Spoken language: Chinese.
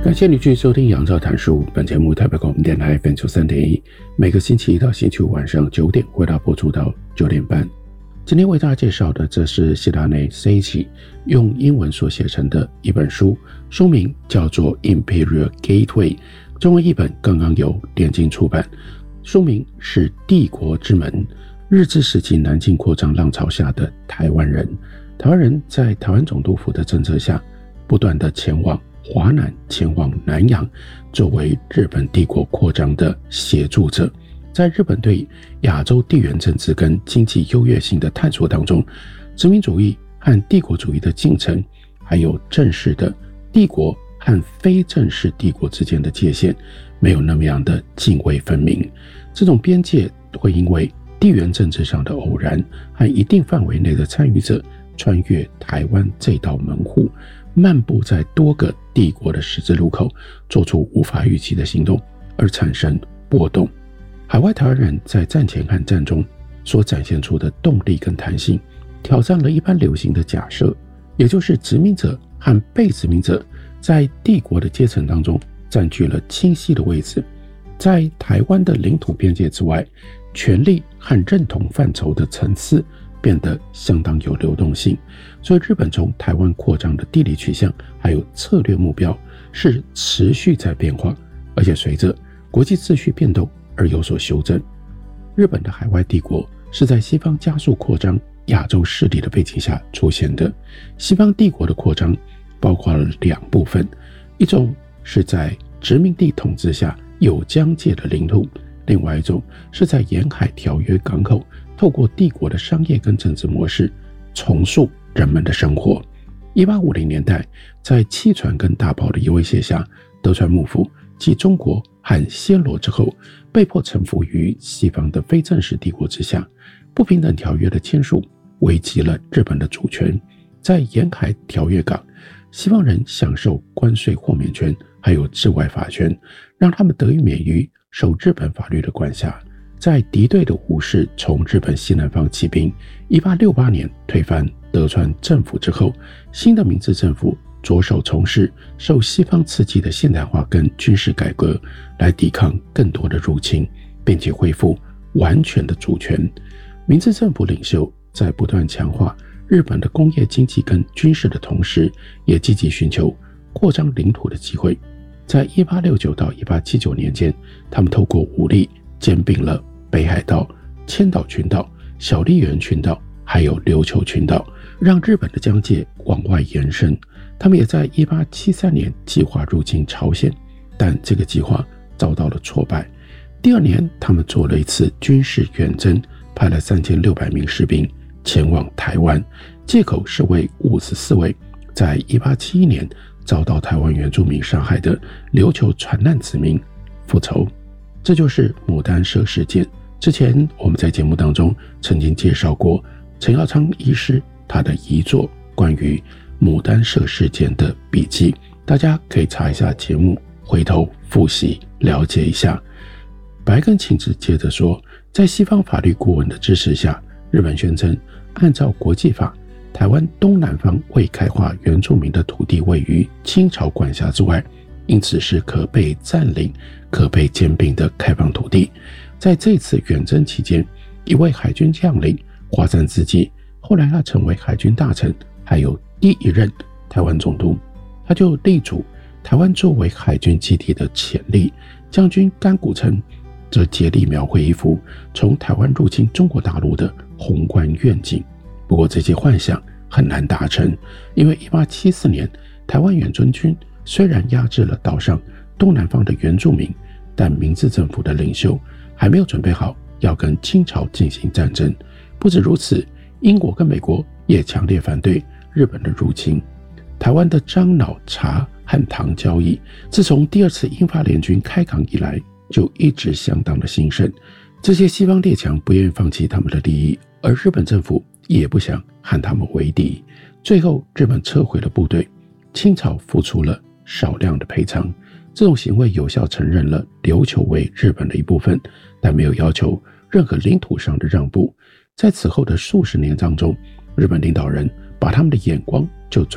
感谢你继续收听杨照谈书，本节目台北广播电台 FM93.1，每个星期一到星期五晚上9点回到播出到9点半。今天为大家介绍的，这是希拉内 Seichi 用英文所写成的一本书，书名叫做 Imperial Gateway， 中文译本刚刚由联经出版，书名是帝国之门，日治时期南进扩张浪潮下的台湾人。台湾人在台湾总督府的政策下，不断的前往华南，前往南洋，作为日本帝国扩张的协助者。在日本对亚洲地缘政治跟经济优越性的探索当中，殖民主义和帝国主义的进程，还有正式的帝国和非正式帝国之间的界限没有那么样的泾渭分明。这种边界会因为地缘政治上的偶然和一定范围内的参与者穿越台湾这道门户，漫步在多个帝国的十字路口，做出无法预期的行动而产生波动。海外台湾人在战前和战中所展现出的动力跟弹性，挑战了一般流行的假设，也就是殖民者和被殖民者在帝国的阶层当中占据了清晰的位置。在台湾的领土边界之外，权力和认同范畴的层次变得相当有流动性，所以日本从台湾扩张的地理取向还有策略目标是持续在变化，而且随着国际秩序变动而有所修正。日本的海外帝国是在西方加速扩张亚洲势力的背景下出现的。西方帝国的扩张包括了两部分，一种是在殖民地统治下有疆界的领土，另外一种是在沿海条约港口透过帝国的商业跟政治模式重塑人们的生活。1850年代，在汽船跟大炮的威胁下，德川幕府继中国和暹罗之后，被迫臣服于西方的非正式帝国之下。不平等条约的签署危及了日本的主权。在沿海条约港，西方人享受关税豁免权还有治外法权，让他们得以免于受日本法律的管辖。在敌对的武士从日本西南方起兵，1868年推翻德川政府之后，新的明治政府着手从事受西方刺激的现代化跟军事改革，来抵抗更多的入侵，并且恢复完全的主权。明治政府领袖在不断强化日本的工业经济跟军事的同时，也积极寻求扩张领土的机会。在1869到1879年间，他们透过武力兼并了北海道、千岛群岛、小笠原群岛还有琉球群岛，让日本的疆界往外延伸。他们也在1873年计划入侵朝鲜，但这个计划遭到了挫败。第二年，他们做了一次军事远征，派了3600名士兵前往台湾，借口是为54位在1871年遭到台湾原住民杀害的琉球船难子民复仇。这就是牡丹社事件。之前我们在节目当中曾经介绍过陈耀昌医师他的遗作关于牡丹社事件的笔记，大家可以查一下节目，回头复习了解一下。白根庆子接着说，在西方法律顾问的支持下，日本宣称按照国际法，台湾东南方未开化原住民的土地位于清朝管辖之外，因此是可被占领、可被兼并的开放土地。在这次远征期间，一位海军将领华山自纪，后来他成为海军大臣，还有第一任台湾总督，他就力主台湾作为海军基地的潜力。将军甘谷城则竭力描绘一幅从台湾入侵中国大陆的宏观愿景。不过这些幻想很难达成，因为1874年台湾远征军虽然压制了岛上东南方的原住民，但明治政府的领袖还没有准备好要跟清朝进行战争。不止如此，英国跟美国也强烈反对日本的入侵。台湾的樟脑、茶和糖交易，自从第二次英法联军开港以来，就一直相当的兴盛。这些西方列强不愿意放弃他们的利益，而日本政府也不想和他们为敌。最后，日本撤回了部队，清朝付出了少量的赔偿。这种行为有效承认了琉球为日本的一部分，但没有要求任何领土上的让步。在此后的数十年当中，日本领导人把他们的眼光就